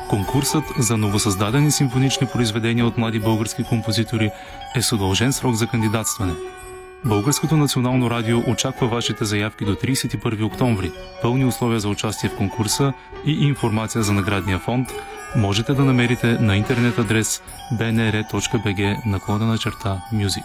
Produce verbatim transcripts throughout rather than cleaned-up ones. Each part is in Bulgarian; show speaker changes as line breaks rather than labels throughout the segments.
Конкурсът за новосъздадени симфонични произведения от млади български композитори е с удължен срок за кандидатстване. Българското национално радио очаква вашите заявки до тридесет и първи октомври. Пълни условия за участие в конкурса и информация за наградния фонд можете да намерите на интернет адрес би ен ар точка би джи наклонена черта Music.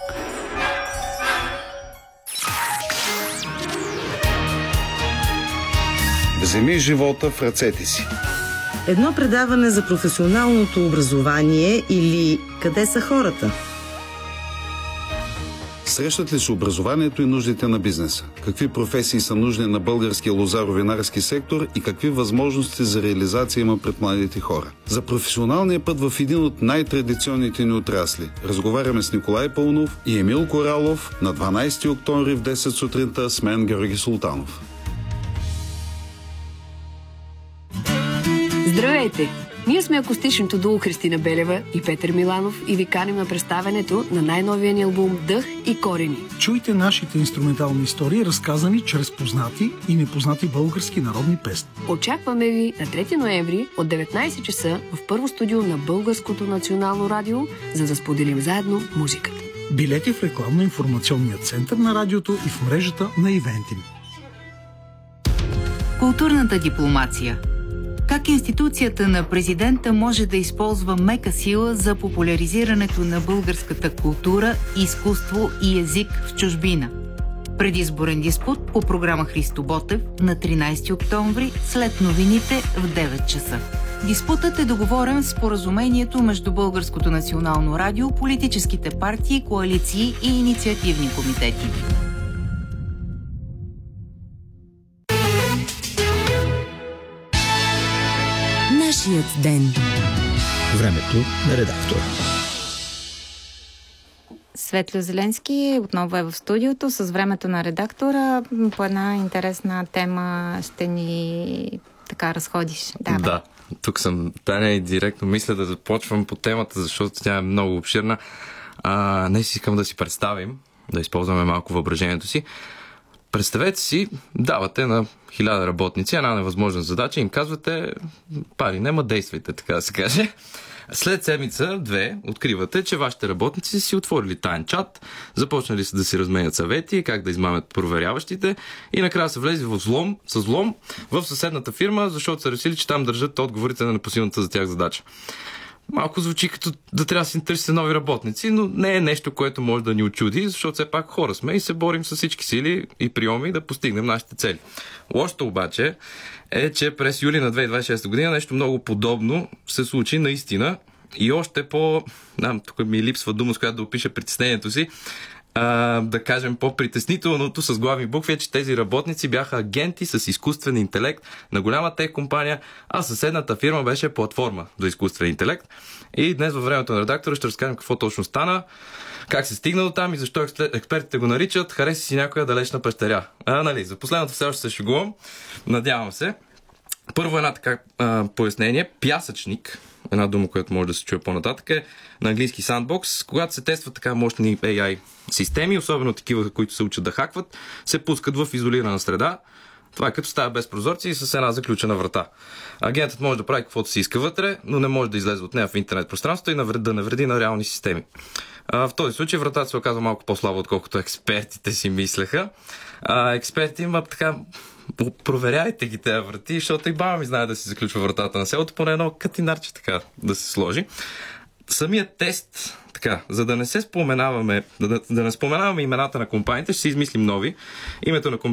Вземи живота в ръцете си.
Едно предаване за професионалното образование или къде са хората?
Срещат ли се образованието и нуждите на бизнеса? Какви професии са нужни на българския лозаро-винарски сектор и какви възможности за реализация има пред младите хора? За професионалния път в един от най-традиционните ни отрасли разговаряме с Николай Паунов и Емил Коралов на дванадесети октомври в десет сутринта с мен, Георги Султанов.
Здравейте! Ние сме акустичното дуо Христина Белева и Петър Миланов и ви каним на представянето на най-новия ни албум Дъх и корени.
Чуйте нашите инструментални истории, разказани чрез познати и непознати български народни песни.
Очакваме ви на трети ноември от деветнадесет часа в първо студио на Българското национално радио, за да споделим заедно музиката.
Билети в рекламно-информационния център на радиото и в мрежата на Ивентим.
Културната дипломация. Как институцията на президента може да използва мека сила за популяризирането на българската култура, изкуство и език в чужбина? Предизборен диспут по програма Христо Ботев на тринадесети октомври след новините в девет часа. Диспутът е договорен в споразумението между Българското национално радио, политическите партии, коалиции и инициативни комитети.
Нашият ден.
Времето на редактора.
Светло Зеленски отново е в студиото с времето на редактора. По една интересна тема ще ни така разходиш. Да,
да. Тук съм, Таня, и директно мисля да започвам по темата, защото тя е много обширна. А, не си искам да си представим, да използваме малко въображението си. Представете си, давате на хиляда работници една невъзможна задача и им казвате: пари, нема, действайте, така да се каже. След седмица, две, откривате, че вашите работници са си отворили таен чат, започнали са да си разменят съвети, как да измамят проверяващите и накрая са влезли в взлом, с взлом в съседната фирма, защото са решили, че там държат отговорите на непосилната за тях задача. Малко звучи като да трябва да си търсите нови работници, но не е нещо, което може да ни очуди, защото все пак хора сме и се борим с всички сили и приеми да постигнем нашите цели. Лошото обаче е, че през юли на две хиляди двадесет и шеста година нещо много подобно се случи наистина и още по... Да, тук ми липсва дума, с която да опиша притеснението си. А, да кажем по-притеснителното с главни букви е, че тези работници бяха агенти с изкуствен интелект на голяма тех компания, а съседната фирма беше платформа за изкуствен интелект. И днес във времето на редактора ще разкажем какво точно стана, как се стигна до там и защо експертите го наричат "хареси си някоя далечна пещеря". А, нали, за последното все още се шегувам, надявам се. Първо една така а, пояснение. Пясъчник, една дума, която може да се чуе по-нататък, е на английски sandbox. Когато се тестват така мощни ей ай системи, особено такива, които се учат да хакват, се пускат в изолирана среда. Това е като става без прозорци и с една заключена врата. Агентът може да прави каквото си иска вътре, но не може да излезе от нея в интернет пространството и да навреди на реални системи. А, в този случай вратата се оказва малко по-слаба, отколкото експертите си мислеха. А, експерти имат така... Проверяйте ги тези врати, защото и баба ми знае да си заключва вратата на селото, поне едно катинарче така да се сложи. Самият тест, така, за да не се споменаваме, да, да не споменаваме имената на компаниите, ще си измислим нови. Името на компанията